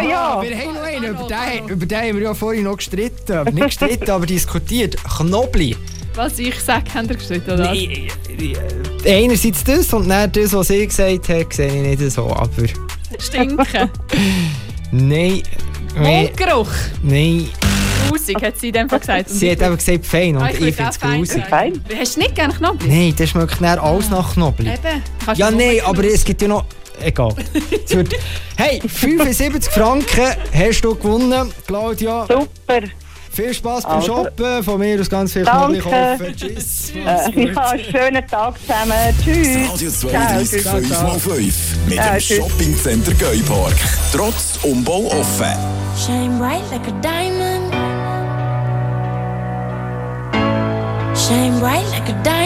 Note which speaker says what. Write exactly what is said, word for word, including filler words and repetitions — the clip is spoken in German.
Speaker 1: ja.
Speaker 2: Wir haben noch einen, über den, über den haben wir ja vorhin noch gestritten. Aber nicht gestritten, aber diskutiert. Knobli.
Speaker 3: Was ich sage, habt ihr gestritten, oder?
Speaker 2: Nein, einerseits das und dann das, was sie gesagt hat, sehe ich nicht so. Aber
Speaker 3: Stinken.
Speaker 2: nein.
Speaker 3: Mundgeruch.
Speaker 2: Nein.
Speaker 3: Grusig, hat sie in dem Fall gesagt.
Speaker 2: Sie hat einfach gesagt fein und
Speaker 3: Ah,
Speaker 2: ich,
Speaker 3: ich
Speaker 2: finde es
Speaker 3: fein
Speaker 2: grusig.
Speaker 1: Fein.
Speaker 3: Hast du nicht gerne Knoblauch?
Speaker 2: Nein, das schmeckt dann alles nach Knobli.
Speaker 3: Eben. Kannst
Speaker 2: Ja,
Speaker 3: du
Speaker 2: nein,
Speaker 3: nur
Speaker 2: aber es gibt ja noch... Egal. Es wird- Hey, fünfundsiebzig Franken hast du gewonnen, Claudia.
Speaker 1: Super.
Speaker 2: Viel Spass beim
Speaker 1: Also.
Speaker 2: Shoppen. Von mir aus ganz viel
Speaker 1: Danke.
Speaker 2: Knobli kaufen. Tschüss.
Speaker 1: Äh, ja, schönen Tag zusammen. Tschüss.
Speaker 4: Radio zweiunddreißig
Speaker 2: Ciao,
Speaker 4: fünf
Speaker 2: ciao.
Speaker 4: mal fünf mit
Speaker 1: Ja,
Speaker 4: dem
Speaker 1: tschüss.
Speaker 4: Shoppingcenter Geupark. Trotz Umbau offen.
Speaker 5: Shine bright like a diamond. Shine bright like a diamond.